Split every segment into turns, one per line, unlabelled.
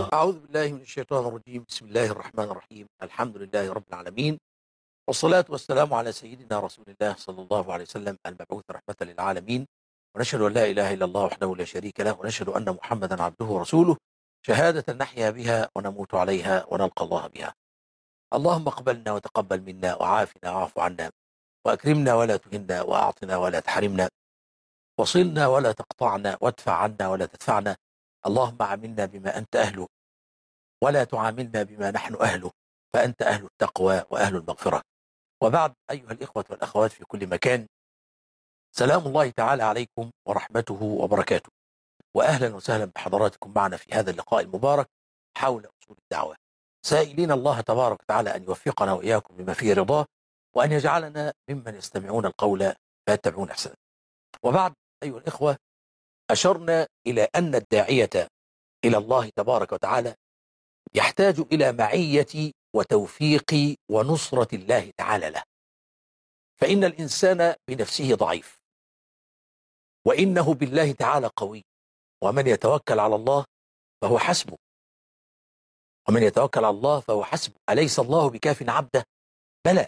أعوذ بالله من الشيطان الرجيم. بسم الله الرحمن الرحيم. الحمد لله رب العالمين، والصلاة والسلام على سيدنا رسول الله صلى الله عليه وسلم المبعوث رحمة للعالمين. ونشهد أن لا إله إلا الله وحده لا شريك له، ونشهد أن محمدا عبده ورسوله، شهادة نحيا بها ونموت عليها ونلقى الله بها. اللهم اقبلنا وتقبل منا، وعافنا واعف عنا، وأكرمنا ولا تهنا، وأعطنا ولا تحرمنا، وصلنا ولا تقطعنا، وادفع عنا ولا تدفعنا. اللهم عاملنا بما أنت أهله، ولا تعاملنا بما نحن أهله، فأنت أهل التقوى وأهل المغفرة. وبعد، أيها الإخوة والأخوات في كل مكان، سلام الله تعالى عليكم ورحمته وبركاته، وأهلا وسهلا بحضراتكم معنا في هذا اللقاء المبارك حول أصول الدعوة، سائلين الله تبارك وتعالى أن يوفقنا وإياكم بما فيه رضاه، وأن يجعلنا ممن يستمعون القول فيتبعون أحسنه. وبعد، أيها الإخوة، أشرنا إلى أن الداعية إلى الله تبارك وتعالى يحتاج إلى معية وتوفيق ونصرة الله تعالى له، فإن الإنسان بنفسه ضعيف، وإنه بالله تعالى قوي، ومن يتوكل على الله فهو حسبه، ومن يتوكل على الله فهو حسبه. أليس الله بكاف عبده؟ بلى.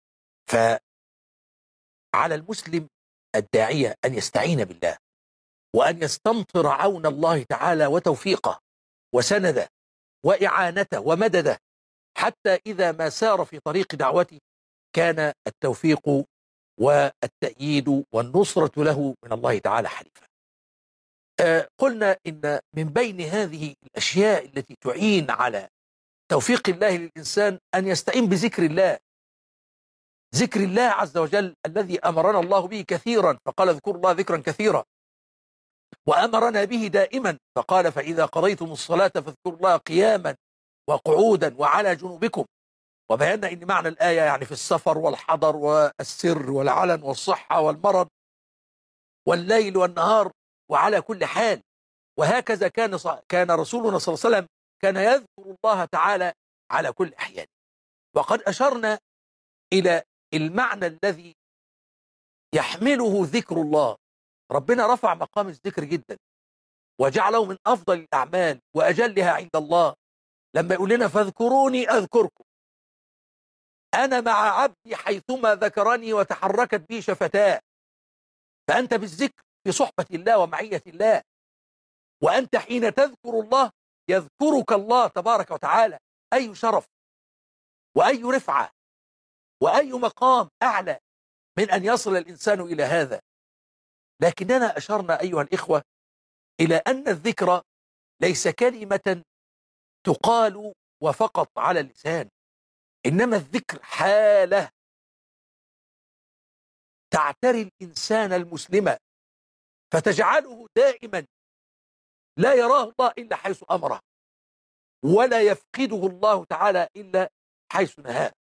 فعلى المسلم الداعية أن يستعين بالله، وأن يستمطر عون الله تعالى وتوفيقه وسنده وإعانته ومدده، حتى إذا ما سار في طريق دعوته كان التوفيق والتأييد والنصرة له من الله تعالى حليفا. قلنا إن من بين هذه الأشياء التي تعين على توفيق الله للإنسان أن يستعين بذكر الله، ذكر الله عز وجل الذي أمرنا الله به كثيرا، فقال اذكروا الله ذكرا كثيرا، وأمرنا به دائما، فقال فإذا قضيتم الصلاة فاذكروا الله قياما وقعودا وعلى جنوبكم. وبينا إن معنى الآية يعني في السفر والحضر والسر والعلن والصحة والمرض والليل والنهار وعلى كل حال. وهكذا كان رسولنا صلى الله عليه وسلم كان يذكر الله تعالى على كل أحيان. وقد أشرنا إلى المعنى الذي يحمله ذكر الله. ربنا رفع مقام الذكر جدا، وجعله من أفضل الأعمال وأجلها عند الله، لما يقول لنا فاذكروني أذكركم، أنا مع عبدي حيثما ذكرني وتحركت بي شفتاه. فأنت بالذكر في صحبة الله ومعية الله، وأنت حين تذكر الله يذكرك الله تبارك وتعالى. أي شرف وأي رفعة وأي مقام أعلى من أن يصل الإنسان إلى هذا. لكننا أشرنا أيها الإخوة إلى أن الذكر ليس كلمة تقال وفقط على اللسان، إنما الذكر حالة تعتري الإنسان المسلم، فتجعله دائما لا يراه الله إلا حيث أمره، ولا يفقده الله تعالى إلا حيث نهاه.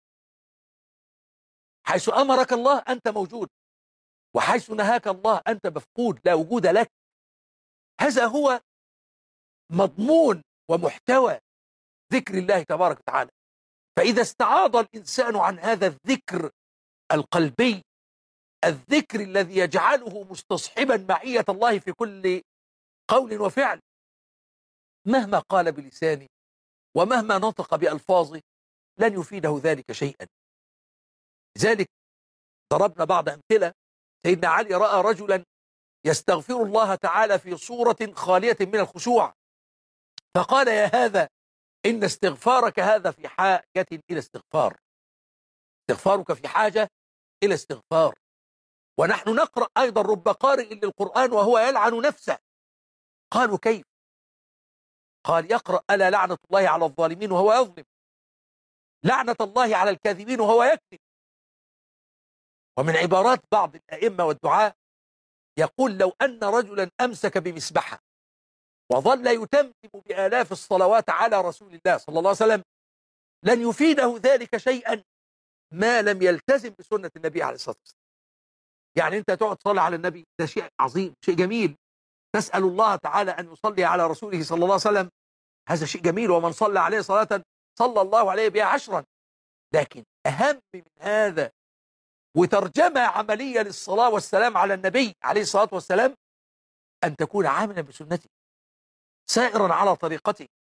حيث أمرك الله أنت موجود، وحيث نهاك الله أنت مفقود، لا وجود لك. هذا هو مضمون ومحتوى ذكر الله تبارك وتعالى. فإذا استعاض الإنسان عن هذا الذكر القلبي، الذكر الذي يجعله مستصحبا معية الله في كل قول وفعل، مهما قال بلسانه ومهما نطق بألفاظه لن يفيده ذلك شيئا. لذلك ضربنا بعض أمثلة. سيدنا علي رأى رجلا يستغفر الله تعالى في صورة خالية من الخشوع، فقال يا هذا إن استغفارك هذا في حاجة إلى استغفار، استغفارك في حاجة إلى استغفار. ونحن نقرأ أيضا رب قارئ للقرآن وهو يلعن نفسه. قالوا كيف؟ قال يقرأ ألا لعنة الله على الظالمين وهو يظلم، لعنة الله على الكاذبين وهو يكذب. ومن عبارات بعض الأئمة والدعاة يقول لو أن رجلا أمسك بمسبحة وظل يتمم بآلاف الصلوات على رسول الله صلى الله عليه وسلم لن يفيده ذلك شيئا ما لم يلتزم بسنة النبي عليه الصلاة والسلام. يعني أنت تقعد تصلي على النبي، ده شيء عظيم، شيء جميل. تسأل الله تعالى أن يصلي على رسوله صلى الله عليه وسلم، هذا شيء جميل، ومن صلى عليه صلاة صلى الله عليه بها 10. لكن أهم من هذا وترجمة عملية للصلاة والسلام على النبي عليه الصلاة والسلام أن تكون عاملا بسنته، سائرا على طريقته،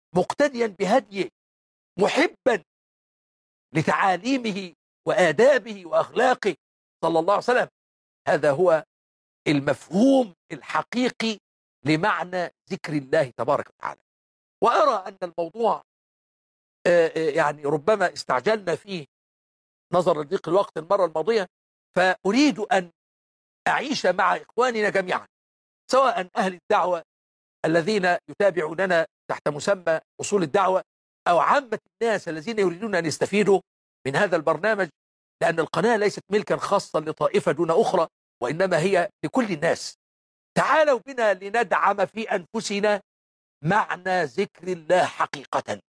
مقتديا بهديه، محبا لتعاليمه وآدابه وأخلاقه صلى الله عليه وسلم. هذا هو المفهوم الحقيقي لمعنى ذكر الله تبارك وتعالى. وأرى أن الموضوع يعني ربما استعجلنا فيه نظرا لضيق الوقت المرة الماضية، فأريد أن أعيش مع إخواننا جميعا، سواء أهل الدعوة الذين يتابعوننا تحت مسمى أصول الدعوة، أو عامة الناس الذين يريدون أن يستفيدوا من هذا البرنامج، لأن القناة ليست ملكا خاصا لطائفة دون أخرى، وإنما هي لكل الناس. تعالوا بنا لندعم في أنفسنا معنى ذكر الله حقيقة.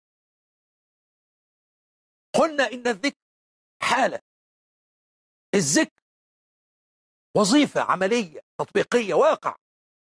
قلنا إن الذكر حالة، الذكر وظيفة عملية تطبيقية واقع